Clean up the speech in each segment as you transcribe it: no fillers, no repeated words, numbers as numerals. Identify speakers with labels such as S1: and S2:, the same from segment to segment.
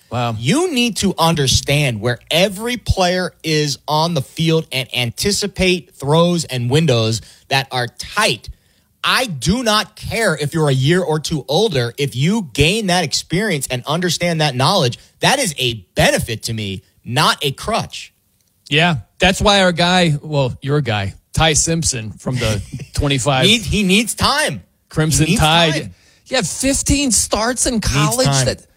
S1: Wow.
S2: You need to understand where every player is on the field and anticipate throws and windows that are tight. I do not care if you're a year or two older. If you gain that experience and understand that knowledge, that is a benefit to me, not a crutch.
S1: Yeah, that's why our guy, well, your guy, Ty Simpson from the 25.
S2: He needs time.
S1: Crimson Tide. Yeah, 15 starts in college.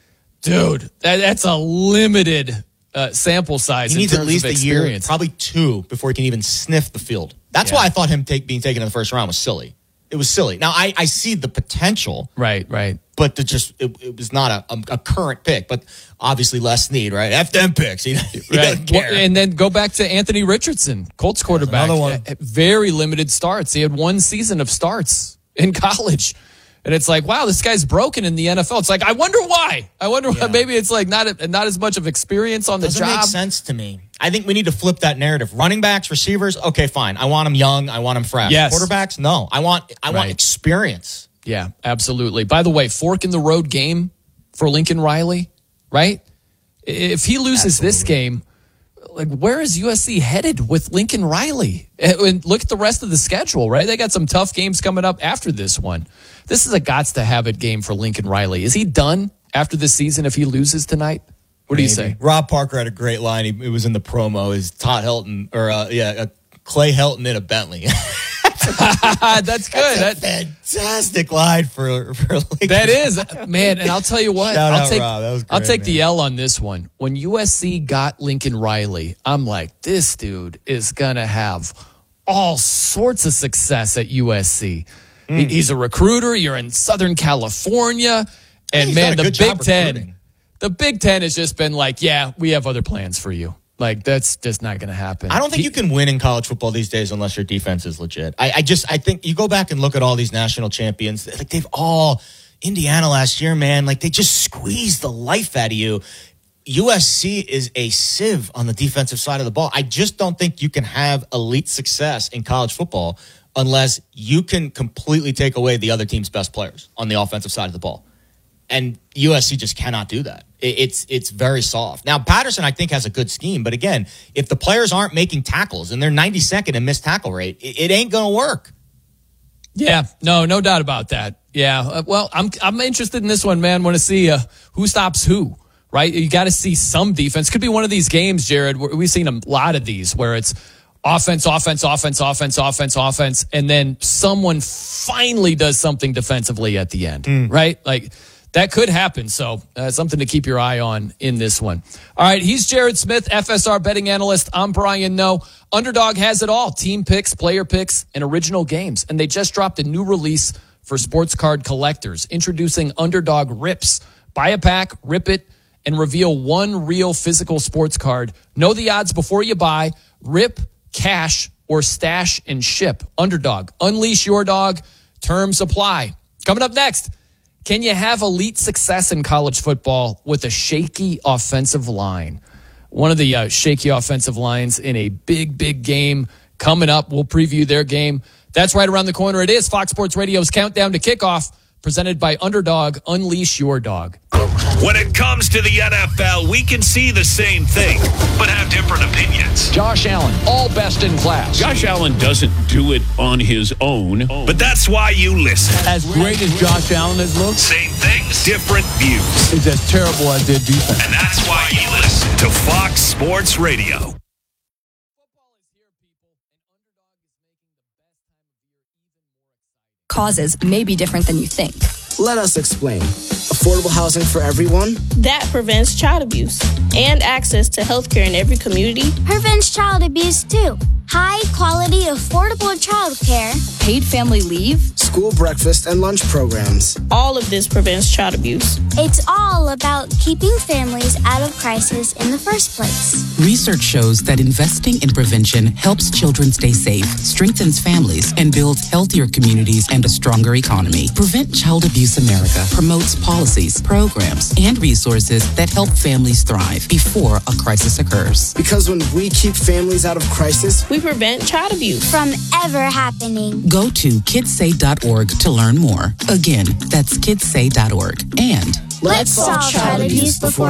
S1: That's a limited sample size.
S2: He needs at least a year, probably 2, before he can even sniff the field. That's why I thought him being taken in the first round was silly. It was silly. Now, I see the potential.
S1: Right.
S2: But it was not a current pick. But obviously, Les Snead, right? F them picks. He doesn't care.
S1: And then go back to Anthony Richardson, Colts quarterback.
S2: Another one.
S1: Very limited starts. He had 1 season of starts in college. And it's like, wow, this guy's broken in the NFL. It's like, I wonder why. Why. Maybe it's like not as much of experience on the job.
S2: Doesn't make sense to me. I think we need to flip that narrative. Running backs, receivers, okay, fine. I want them young. I want them fresh.
S1: Yes.
S2: Quarterbacks, no. I want experience.
S1: Yeah, absolutely. By the way, fork in the road game for Lincoln Riley, right? If he loses this game, like, where is USC headed with Lincoln Riley? And look at the rest of the schedule, right? They got some tough games coming up after this one. This is a gots-to-have-it game for Lincoln Riley. Is he done after this season if he loses tonight? What do you say?
S2: Rob Parker had a great line. It was in the promo. Is Todd Helton, Clay Helton in a Bentley.
S1: That's good.
S2: That's a fantastic line for Lincoln.
S1: That is, man. And I'll tell you what, I'll take the L on this one. When USC got Lincoln Riley, I'm like, this dude is gonna have all sorts of success at USC. He's a recruiter. You're in Southern California, and man, the Big Ten has just been like, yeah, we have other plans for you. Like, that's just not going to happen.
S2: I don't think you can win in college football these days unless your defense is legit. I think you go back and look at all these national champions. Like, they've all, Indiana last year, man, like, they just squeezed the life out of you. USC is a sieve on the defensive side of the ball. I just don't think you can have elite success in college football unless you can completely take away the other team's best players on the offensive side of the ball. And USC just cannot do that. It's very soft. Now, Patterson, I think, has a good scheme. But again, if the players aren't making tackles and they're 92nd in missed tackle rate, it ain't going to work.
S1: Yeah, no doubt about that. Yeah, well, I'm interested in this one, man. Want to see who stops who, right? You got to see some defense. Could be one of these games, Jared, where we've seen a lot of these where it's offense, and then someone finally does something defensively at the end, right? Like, that could happen, so something to keep your eye on in this one. All right, he's Jared Smith, FSR betting analyst. I'm Brian Noe. Underdog has it all: team picks, player picks, and original games. And they just dropped a new release for sports card collectors, introducing Underdog Rips. Buy a pack, rip it, and reveal one real physical sports card. Know the odds before you buy. Rip, cash, or stash and ship. Underdog. Unleash your dog. Terms apply. Coming up next, can you have elite success in college football with a shaky offensive line? One of the shaky offensive lines in a big game coming up. We'll preview their game. That's right around the corner. It is Fox Sports Radio's Countdown to Kickoff, presented by Underdog. Unleash your dog.
S3: When it comes to the NFL, we can see the same thing, but have different opinions.
S4: Josh Allen, all best in class.
S5: Josh Allen doesn't do it on his own.
S3: But that's why you listen.
S4: As great as Josh Allen has looked,
S3: same things, different views.
S4: It's as terrible as their defense.
S3: And that's why you listen to Fox Sports Radio.
S6: Causes may be different than you think.
S7: Let us explain. Affordable housing for everyone?
S8: That prevents child abuse. And access to health care in every community.
S9: Prevents child abuse, too. High quality, affordable child care.
S6: Paid family leave.
S7: School breakfast and lunch programs.
S8: All of this prevents child abuse.
S9: It's all about keeping families out of crisis in the first place.
S10: Research shows that investing in prevention helps children stay safe, strengthens families, and builds healthier communities and a stronger economy. Prevent Child Abuse America promotes policies, programs, and resources that help families thrive before a crisis occurs.
S7: Because when we keep families out of crisis,
S8: we prevent child abuse
S9: from ever happening.
S10: Go to kidssay.org to learn more. Again, that's kidssay.org. And
S9: let's solve child abuse before